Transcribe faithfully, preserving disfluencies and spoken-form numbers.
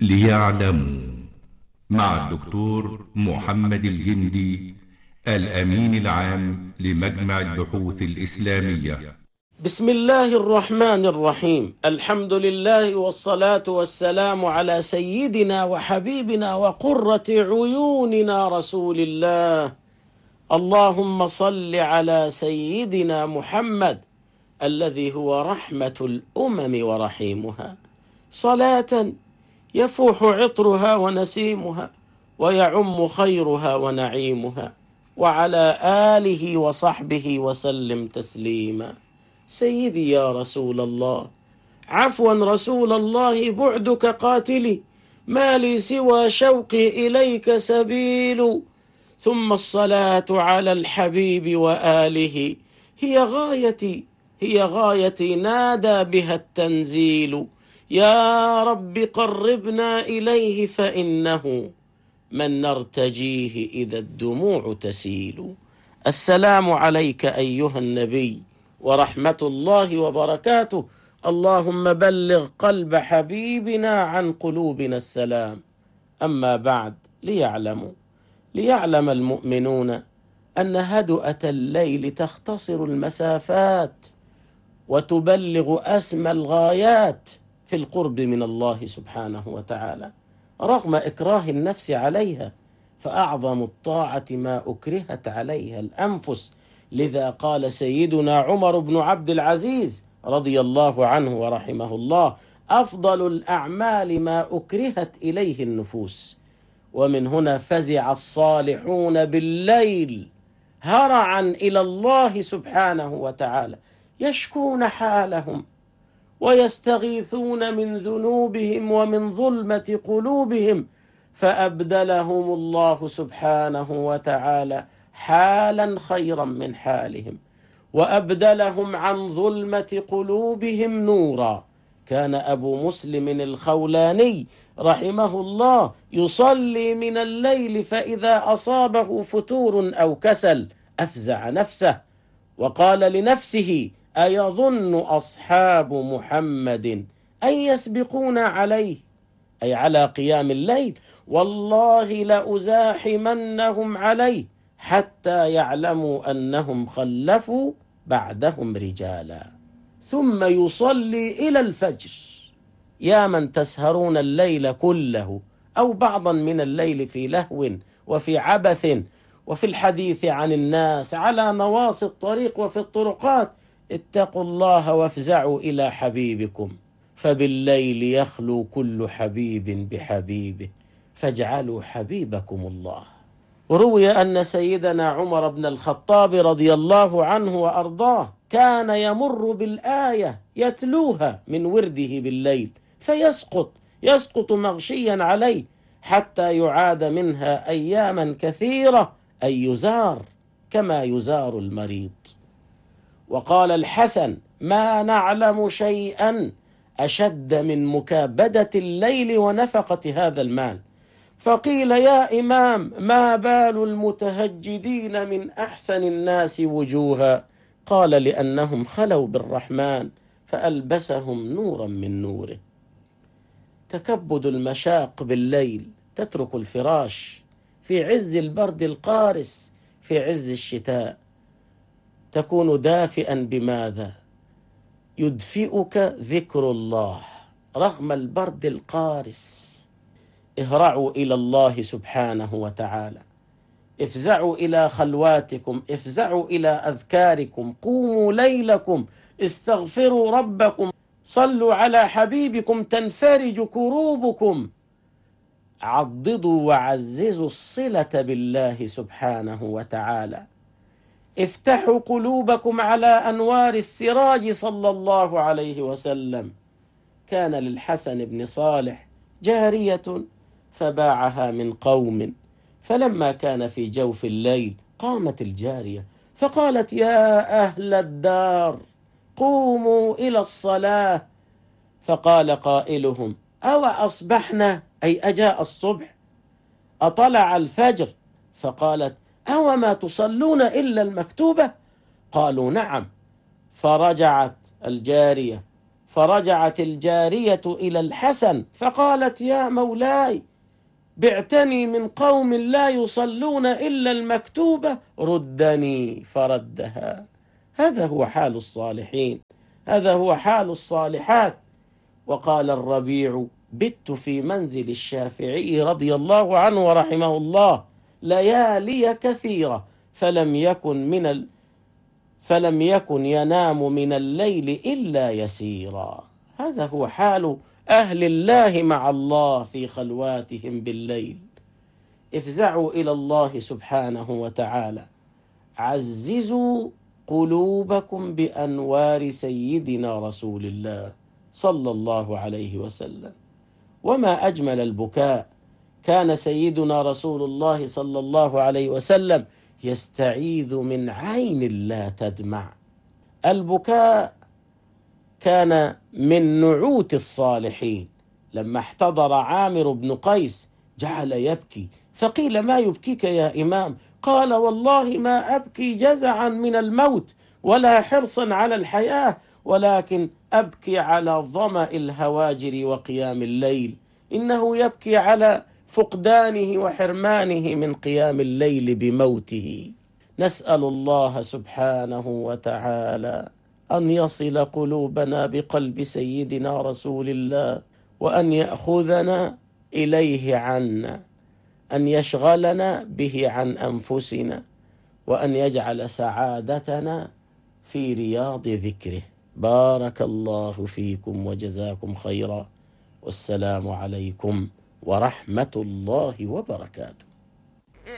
ليعلموا مع الدكتور محمد الجندي الأمين العام لمجمع البحوث الإسلامية. بسم الله الرحمن الرحيم. الحمد لله والصلاة والسلام على سيدنا وحبيبنا وقرة عيوننا رسول الله. اللهم صل على سيدنا محمد الذي هو رحمة الأمم ورحيمها، صلاة يفوح عطرها ونسيمها ويعم خيرها ونعيمها، وعلى آله وصحبه وسلم تسليما. سيدي يا رسول الله، عفوا رسول الله، بعدك قاتلي، ما لي سوى شوقي إليك سبيل. ثم الصلاة على الحبيب وآله، هي غايتي هي غايتي نادى بها التنزيل. يا رب قربنا إليه فإنه من نرتجيه إذا الدموع تسيل. السلام عليك أيها النبي ورحمة الله وبركاته. اللهم بلغ قلب حبيبنا عن قلوبنا السلام. أما بعد، ليعلموا ليعلم المؤمنون أن هدؤة الليل تختصر المسافات وتبلغ أسمى الغايات في القرب من الله سبحانه وتعالى، رغم إكراه النفس عليها، فأعظم الطاعة ما أكرهت عليها الأنفس. لذا قال سيدنا عمر بن عبد العزيز رضي الله عنه ورحمه الله: أفضل الأعمال ما أكرهت إليه النفوس. ومن هنا فزع الصالحون بالليل هرعا إلى الله سبحانه وتعالى، يشكون حالهم ويستغيثون من ذنوبهم ومن ظلمة قلوبهم، فأبدلهم الله سبحانه وتعالى حالا خيرا من حالهم، وأبدلهم عن ظلمة قلوبهم نورا. كان أبو مسلم الخولاني رحمه الله يصلي من الليل، فإذا أصابه فتور أو كسل أفزع نفسه وقال لنفسه: أيظن أصحاب محمد أن يسبقون عليه، أي على قيام الليل؟ والله لأزاحمنهم عليه حتى يعلموا أنهم خلفوا بعدهم رجالا. ثم يصلي إلى الفجر. يا من تسهرون الليل كله أو بعضا من الليل في لهو وفي عبث وفي الحديث عن الناس على نواصي الطريق وفي الطرقات، اتقوا الله وافزعوا إلى حبيبكم، فبالليل يخلو كل حبيب بحبيبه، فاجعلوا حبيبكم الله. وروي أن سيدنا عمر بن الخطاب رضي الله عنه وأرضاه كان يمر بالآية يتلوها من ورده بالليل فيسقط يسقط مغشيا عليه حتى يعاد منها أياما كثيرة، أي يزار كما يزار المريض. وقال الحسن: ما نعلم شيئا أشد من مكابدة الليل ونفقة هذا المال. فقيل: يا إمام، ما بال المتهجدين من أحسن الناس وجوها؟ قال: لأنهم خلوا بالرحمن فألبسهم نورا من نوره. تكبد المشاق بالليل، تترك الفراش في عز البرد القارس، في عز الشتاء تكون دافئا بماذا؟ يدفئك ذكر الله رغم البرد القارس. اهرعوا إلى الله سبحانه وتعالى، افزعوا إلى خلواتكم، افزعوا إلى أذكاركم، قوموا ليلكم، استغفروا ربكم، صلوا على حبيبكم تنفرج كروبكم. عضدوا وعززوا الصلة بالله سبحانه وتعالى. افتحوا قلوبكم على أنوار السراج صلى الله عليه وسلم. كان للحسن بن صالح جارية فباعها من قوم، فلما كان في جوف الليل قامت الجارية فقالت: يا أهل الدار، قوموا إلى الصلاة. فقال قائلهم: أو أصبحنا، أي أجاء الصبح، أطلع الفجر؟ فقالت: أو ما تصلون إلا المكتوبة؟ قالوا: نعم. فرجعت الجارية فرجعت الجارية إلى الحسن فقالت: يا مولاي، بعتني من قوم لا يصلون إلا المكتوبة، ردني. فردها. هذا هو حال الصالحين، هذا هو حال الصالحات. وقال الربيع: بت في منزل الشافعي رضي الله عنه ورحمه الله ليالي كثيرة، فلم يكن من ال... فلم يكن ينام من الليل إلا يسيرا. هذا هو حال أهل الله مع الله في خلواتهم بالليل. افزعوا إلى الله سبحانه وتعالى، عززوا قلوبكم بأنوار سيدنا رسول الله صلى الله عليه وسلم. وما أجمل البكاء. كان سيدنا رسول الله صلى الله عليه وسلم يستعيذ من عين لا تدمع. البكاء كان من نعوت الصالحين. لما احتضر عامر بن قيس جعل يبكي، فقيل: ما يبكيك يا إمام؟ قال: والله ما أبكي جزعا من الموت ولا حرصا على الحياة، ولكن أبكي على ظمأ الهواجر وقيام الليل. إنه يبكي على فقدانه وحرمانه من قيام الليل بموته. نسأل الله سبحانه وتعالى أن يصل قلوبنا بقلب سيدنا رسول الله، وأن يأخذنا إليه عنا، أن يشغلنا به عن أنفسنا، وأن يجعل سعادتنا في رياض ذكره. بارك الله فيكم وجزاكم خيرا، والسلام عليكم ورحمة الله وبركاته.